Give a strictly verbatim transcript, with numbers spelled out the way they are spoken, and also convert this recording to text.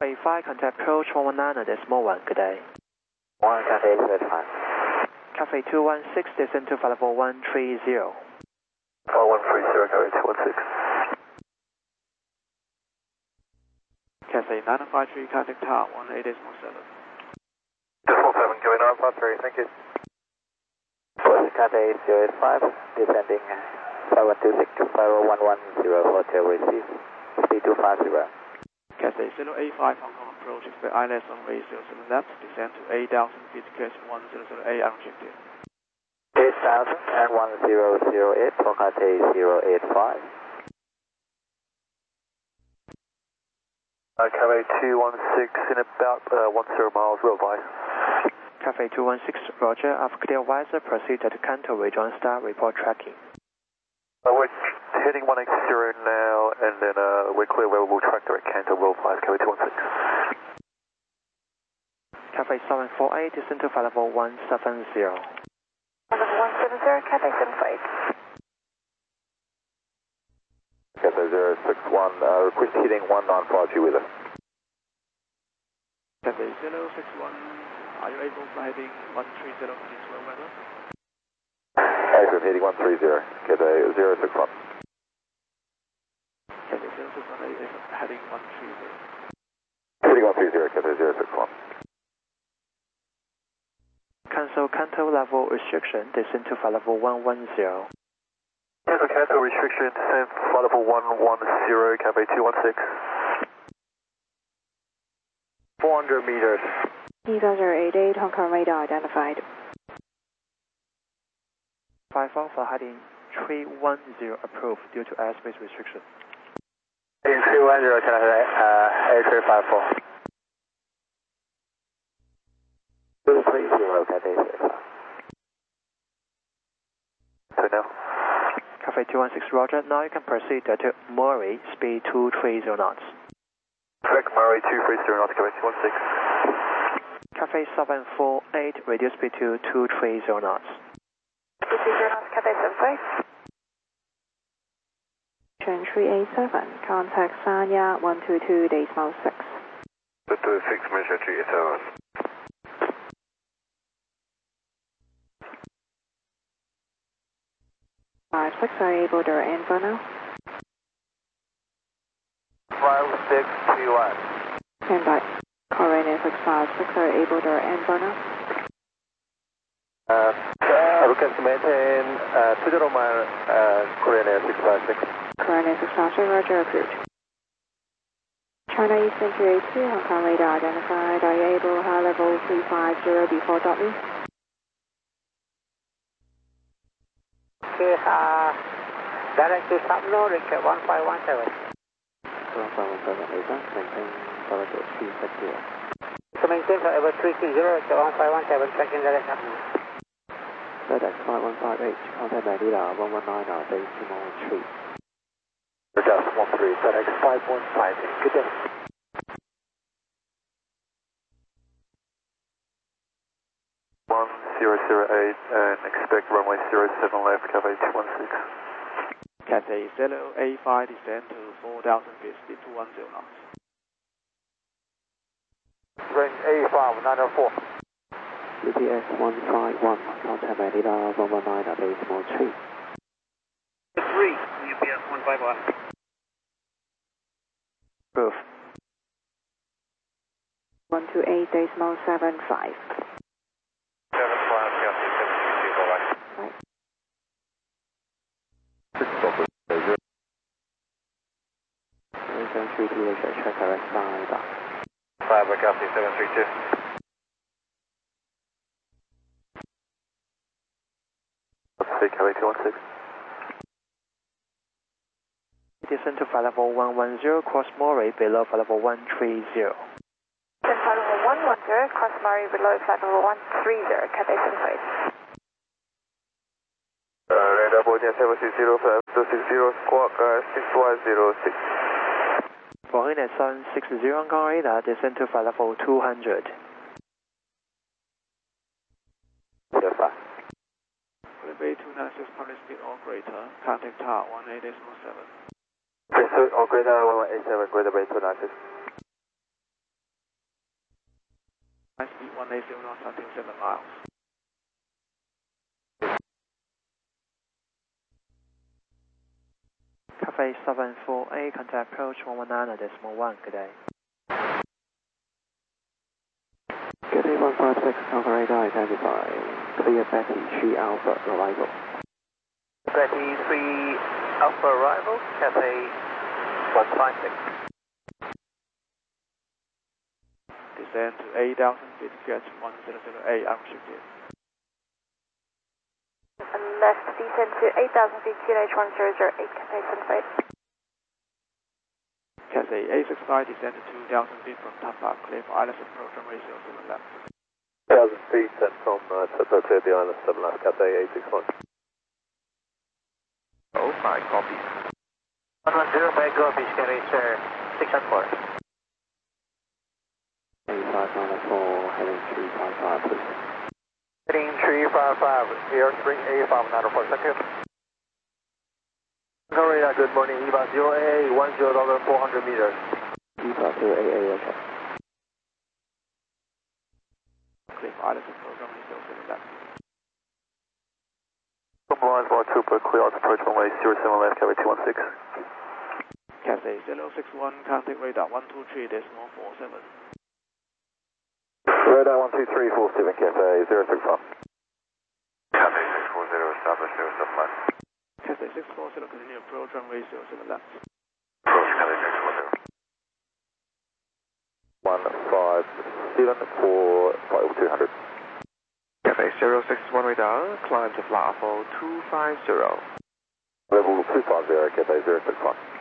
A five, contact approach one one nine, decimal one, good day. one, contact eight five. Cafe two one six, descend to flight level one three zero. one one three zero, Cafe two one six. Cafe nine five three, contact tower one eight decimal seven. Decimal seven, going nine five three, thank you. Contact zero eight five, descending five one two six, five one one zero, hotel receive, speed two five zero. Cathay zero eight five, Hong Kong approach, expect I L S on way zero seven left, descend to eight thousand feet, catch one zero zero eight, unrestricted. eight thousand and one zero zero eight for Cathay zero eight five. Uh, Cafe two one six in about uh, one zero miles, real by. Cafe two one six, roger, after clear visor, proceed to Canto, rejoin star, report tracking. Uh, we're heading one eight zero now, and then uh, we're clear where we'll track direct Canto, real by, Cafe two one six. Cafe seven four eight, descend to flight level one seven zero. Level one seven zero, Cafe seven four eight. Cafe zero six one, uh, request hitting one nine five two with us. Cafe zero six one, are you able to heading one three zero into a weather? Exit heading one three zero, Cafe zero six one. Cafe zero six one, heading one three zero. Heading one three zero, Cafe zero six one. Cancel Canto level restriction, descend to flight level one one zero. Cancel Canto restriction, descend flight level one one zero, Cafe two one six. four hundred meters. Evo zero eight eight, Hong Kong radar identified. five Alpha heading three one zero approved due to airspace restriction. Heading three one zero, Cafe uh, eight three five four. two three zero, Cafe eight three five. So now? Cafe two one six, roger, now you can proceed to Murray, speed two three zero knots. Correct, Murray two three zero knots, Cafe two one six. Cafe seven four eight, reduce speed to two three zero knots. two three zero knots, Cafe seven four eight. Train three eight seven, contact Sanya one two two, decimal six. two two six, measure three eight seven. five six, are you able to info now? five six two one. Stand by. Korean six five six, are you able to info now? Uh, I request to maintain uh, two zero mile uh, Korean Air six five six. Korean six five six, roger, approved. China Eastern two eight two, Hong Kong radar identified. Are you able high level three five zero before W? Okay, uh, direct to Subno, Richard one five one seven. one five one seven, Lisa, maintain follow to three six zero. To maintain forever three six zero, Richard one five one seven, tracking direct Subno. FedEx five one five eight, contact Manila one one nine, base two one three. Adjust one three, FedEx five one five eight, good day. one zero zero eight, and expect runway zero seven left, Cafe two one six. Cathay zero eight five, descend to four thousand feet, speed two one zero knots. Range A five nine zero four. U P S one five one, contact Manila one one nine, base small three. three, U P S one five one. Proof. one two eight, decimal seven five. seven five, Cafe seven three zero, bye. Right. seven three two, check direct side back. five, Cafe seven three two. Cafe two one six. Descend to flight level one one zero, cross Murray, below flight level one three zero. Then flight level one one zero, cross Murray below flight level one three zero, Cathay seven four eight. Uh, radar boarding seven six zero, two six zero, squawk uh, six one zero six. Boeing at seven six zero, Hong Kong radar, descend to flight level two hundred. Yes, sir. Bay two nine six, public speed or greater, contact tower one eight decimal seven. Pursuit or greater one one eight seven, greater Bay two nine six. High speed one eighty knots until seven miles. Cafe seven four eight, contact approach one one nine decimal one, good day. Cathay one five six, counter radar identify. Clear Betty three Alpha arrival. Betty three Alpha arrival, Cathay one five six. Descend to eight thousand feet, catch one zero zero eight, unrestricted. And left descend to eight thousand feet, Q H one zero zero eight, Cathay seven eight. Cathay eight six five, descend to two thousand feet from Tapa, clear for I L S approach and ratio seven left. two thousand feet sent from uh, Tapa, clear the I L S seven left, Cathay eight six one. Oh my, copy. one one zero, back go, Beach Cathay, sir, six one four. eight five nine four, heading three five five, please. Heading three five five, airspring A five nine four, thank you. Radar, good morning, E V A zero A A, one zero thousand four hundred meters. E V A zero A A, okay. Clear for I L S approach and ratio seven left. Lines one two, per clear out approach runway zero seven left, Cathay two one six. Cathay zero six one, contact radar one two three decimal four seven. Radar one two three four seven, Cathay zero six one. Cathay six four zero, establish zero seven left. Cathay six four zero, continue approach and ratio seven left. Approach Cathay six four zero. one five seven for flight over two hundred. Cathay zero six one radar, climb to flight level two five zero. Level two five zero, Cathay zero six one.